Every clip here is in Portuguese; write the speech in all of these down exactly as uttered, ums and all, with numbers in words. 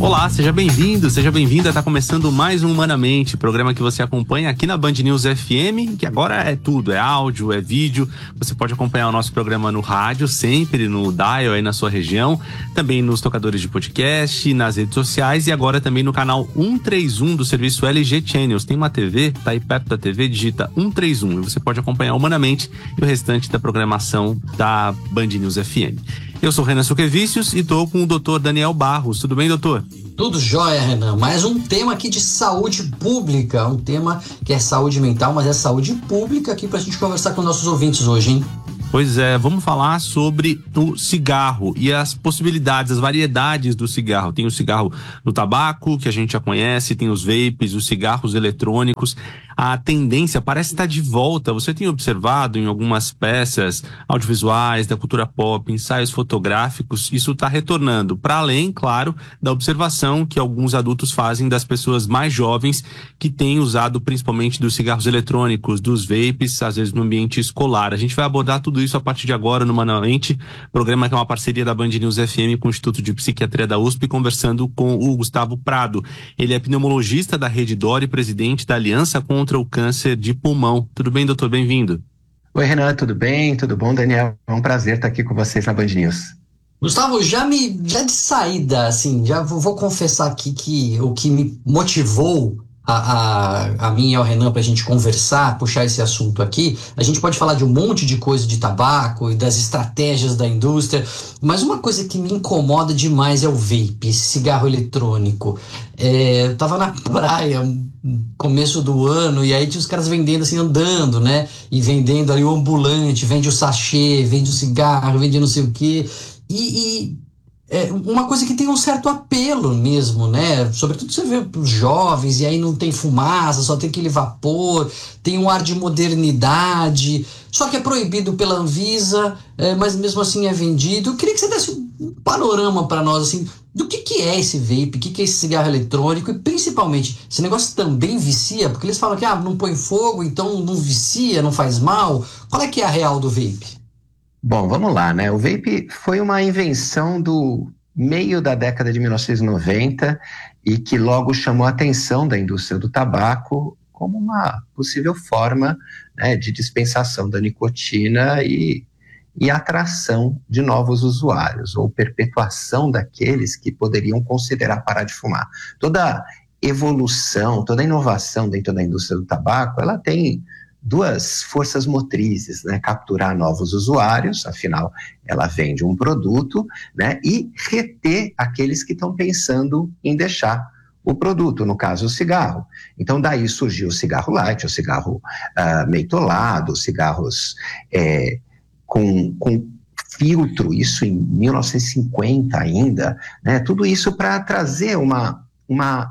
Olá, seja bem-vindo, seja bem-vinda. Está começando mais um Humanamente, programa que você acompanha aqui na Band News F M, que agora é tudo, é áudio, é vídeo. Você pode acompanhar o nosso programa no rádio, sempre no dial aí na sua região, também nos tocadores de podcast, nas redes sociais e agora também no canal cento e trinta e um do serviço L G Channels. Tem uma T V, tá aí perto da T V, digita cento e trinta e um e você pode acompanhar Humanamente e o restante da programação da Band News F M. Eu sou Renan Suquevicius e estou com o doutor Daniel Barros. Tudo bem, doutor? Tudo jóia, Renan. Mais um tema aqui de saúde pública, um tema que é saúde mental, mas é saúde pública aqui pra gente conversar com nossos ouvintes hoje, hein? Pois é, vamos falar sobre o cigarro e as possibilidades, as variedades do cigarro. Tem o cigarro do tabaco, que a gente já conhece, tem os vapes, os cigarros eletrônicos. A tendência parece estar de volta. Você tem observado em algumas peças audiovisuais, da cultura pop, ensaios fotográficos, isso está retornando. Para além, claro, da observação que alguns adultos fazem das pessoas mais jovens que têm usado principalmente dos cigarros eletrônicos, dos vapes, às vezes no ambiente escolar. A gente vai abordar tudo isso a partir de agora no Humanamente, programa que é uma parceria da Band News F M com o Instituto de Psiquiatria da U S P, conversando com o Gustavo Prado. Ele é pneumologista da Rede Dor e presidente da Aliança contra o Câncer de Pulmão. Tudo bem, doutor? Bem-vindo. Oi, Renan, tudo bem? Tudo bom, Daniel? É um prazer estar aqui com vocês na Band News. Gustavo, já me, já de saída, assim, já vou, vou confessar aqui que o que me motivou A, a, a mim e ao Renan pra gente conversar, puxar esse assunto aqui, a gente pode falar de um monte de coisa de tabaco e das estratégias da indústria, mas uma coisa que me incomoda demais é o vape, esse cigarro eletrônico. É, eu tava na praia começo do ano e aí tinha os caras vendendo assim, andando, né, e vendendo ali o ambulante, vende o sachê, vende o cigarro, vende não sei o quê, e... e é uma coisa que tem um certo apelo mesmo, né? Sobretudo você vê os jovens, e aí não tem fumaça, só tem aquele vapor, tem um ar de modernidade, só que é proibido pela Anvisa, é, mas mesmo assim é vendido. Eu queria que você desse um panorama para nós, assim, do que, que é esse vape, o que, que é esse cigarro eletrônico, e principalmente, esse negócio também vicia, porque eles falam que ah, não põe fogo, então não vicia, não faz mal. Qual é que é a real do vape? Bom, vamos lá, né? O vape foi uma invenção do meio da década de mil novecentos e noventa e que logo chamou a atenção da indústria do tabaco como uma possível forma, né, de dispensação da nicotina e, e atração de novos usuários, ou perpetuação daqueles que poderiam considerar parar de fumar. Toda evolução, toda inovação dentro da indústria do tabaco, ela tem duas forças motrizes, né? Capturar novos usuários, afinal, ela vende um produto, né? E reter aqueles que estão pensando em deixar o produto, no caso, o cigarro. Então, daí surgiu o cigarro light, o cigarro uh, mentolado, cigarros é, com, com filtro, isso em mil novecentos e cinquenta ainda, né? Tudo isso para trazer uma, uma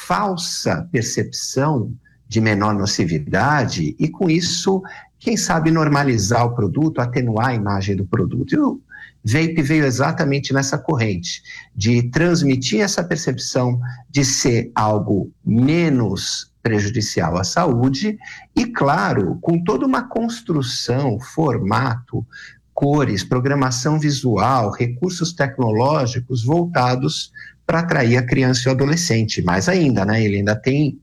falsa percepção de menor nocividade e, com isso, quem sabe normalizar o produto, atenuar a imagem do produto. E o vape veio exatamente nessa corrente, de transmitir essa percepção de ser algo menos prejudicial à saúde e, claro, com toda uma construção, formato, cores, programação visual, recursos tecnológicos voltados para atrair a criança e o adolescente. Mais ainda, né? Ele ainda tem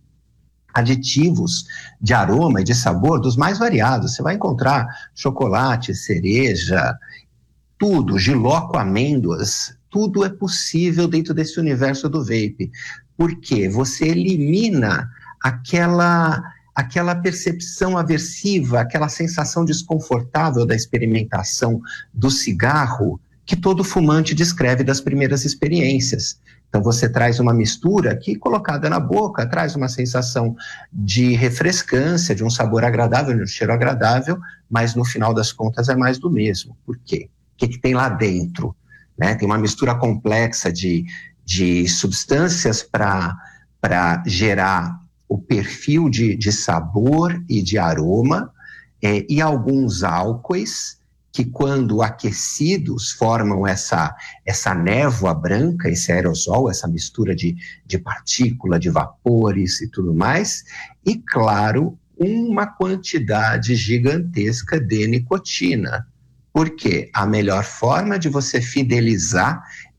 aditivos de aroma e de sabor dos mais variados. Você vai encontrar chocolate, cereja, tudo, jiló com amêndoas, tudo é possível dentro desse universo do vape, porque você elimina aquela, aquela percepção aversiva, aquela sensação desconfortável da experimentação do cigarro que todo fumante descreve das primeiras experiências. Então você traz uma mistura que, colocada na boca, traz uma sensação de refrescância, de um sabor agradável, de um cheiro agradável, mas no final das contas é mais do mesmo. Por quê? O que, que tem lá dentro? Né? Tem uma mistura complexa de, de substâncias para para gerar o perfil de, de sabor e de aroma, é, e alguns álcoois que, quando aquecidos, formam essa, essa névoa branca, esse aerosol, essa mistura de, de partícula, de vapores e tudo mais, e, claro, uma quantidade gigantesca de nicotina. Porque a melhor forma de você fidelizar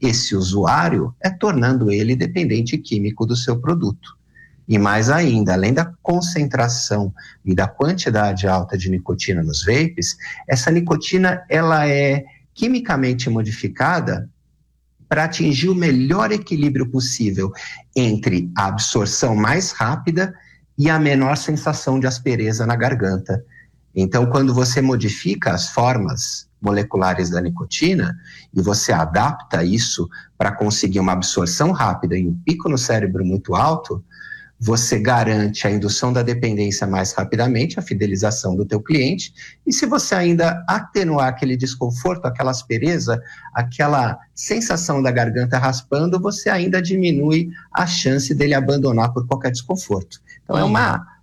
esse usuário é tornando ele dependente químico do seu produto. E mais ainda, além da concentração e da quantidade alta de nicotina nos vapes, essa nicotina ela é quimicamente modificada para atingir o melhor equilíbrio possível entre a absorção mais rápida e a menor sensação de aspereza na garganta. Então, quando você modifica as formas moleculares da nicotina e você adapta isso para conseguir uma absorção rápida e um pico no cérebro muito alto, você garante a indução da dependência mais rapidamente, a fidelização do teu cliente, e se você ainda atenuar aquele desconforto, aquela aspereza, aquela sensação da garganta raspando, você ainda diminui a chance dele abandonar por qualquer desconforto. Então, é uma